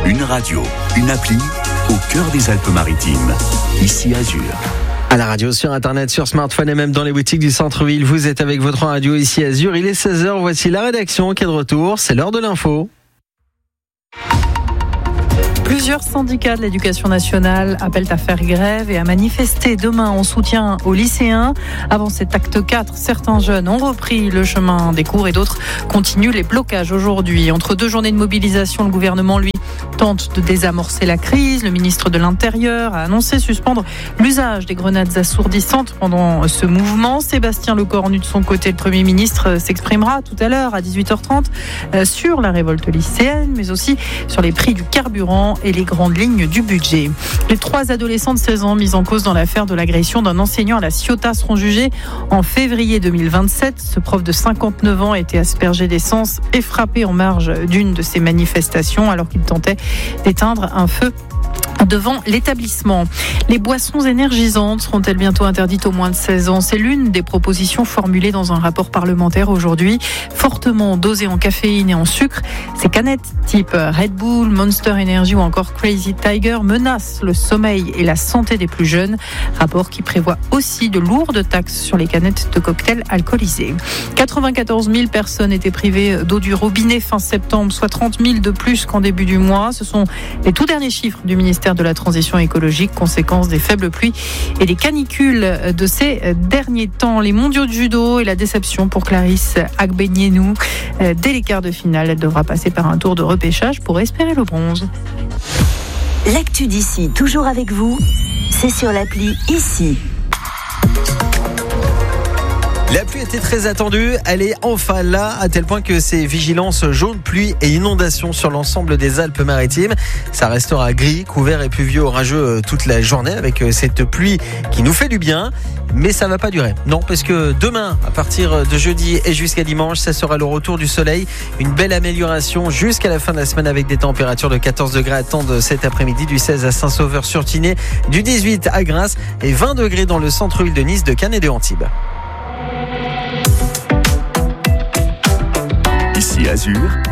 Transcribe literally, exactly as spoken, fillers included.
Une radio, une appli, au cœur des Alpes-Maritimes. Ici Azur. À la radio, sur internet, sur smartphone et même dans les boutiques du centre-ville, vous êtes avec votre radio ici Azur. Il est seize heures, voici la rédaction qui est de retour. C'est l'heure de l'info. Plusieurs syndicats de l'éducation nationale appellent à faire grève et à manifester demain en soutien aux lycéens. Avant cet acte quatre, certains jeunes ont repris le chemin des cours et d'autres continuent les blocages aujourd'hui. Entre deux journées de mobilisation, le gouvernement, lui, tente de désamorcer la crise. Le ministre de l'Intérieur a annoncé suspendre l'usage des grenades assourdissantes pendant ce mouvement. Sébastien Lecornu, de son côté, le Premier ministre, s'exprimera tout à l'heure à dix-huit heures trente sur la révolte lycéenne, mais aussi sur les prix du carburant et les grandes lignes du budget. Les trois adolescents de seize ans mis en cause dans l'affaire de l'agression d'un enseignant à la Ciotat seront jugés en février deux mille vingt-sept. Ce prof de cinquante-neuf ans a été aspergé d'essence et frappé en marge d'une de ces manifestations alors qu'il tentait d'éteindre un feu devant l'établissement. Les boissons énergisantes seront-elles bientôt interdites aux moins de seize ans? C'est l'une des propositions formulées dans un rapport parlementaire aujourd'hui. Fortement dosées en caféine et en sucre, ces canettes type Red Bull, Monster Energy ou encore Crazy Tiger menacent le sommeil et la santé des plus jeunes. Rapport qui prévoit aussi de lourdes taxes sur les canettes de cocktails alcoolisés. quatre-vingt-quatorze mille personnes étaient privées d'eau du robinet fin septembre, soit trente mille de plus qu'en début du mois. Ce sont les tout derniers chiffres du ministère de la Transition écolique, conséquence des faibles pluies et des canicules de ces derniers temps. Les mondiaux de judo et la déception pour Clarisse Agbenienou. Dès les quarts de finale, elle devra passer par un tour de repêchage pour espérer le bronze. L'actu d'ici, toujours avec vous, c'est sur l'appli Ici. La pluie était très attendue, elle est enfin là, à tel point que c'est vigilance jaune, pluie et inondation sur l'ensemble des Alpes-Maritimes. Ça restera gris, couvert et pluvieux orageux toute la journée avec cette pluie qui nous fait du bien. Mais ça va pas durer. Non, parce que demain, à partir de jeudi et jusqu'à dimanche, ça sera le retour du soleil. Une belle amélioration jusqu'à la fin de la semaine avec des températures de quatorze degrés attendent cet après-midi, du seize à Saint-Sauveur-sur-Tinée, du dix-huit à Grasse et vingt degrés dans le centre-ville de Nice, de Cannes et de Antibes. Ici Azur,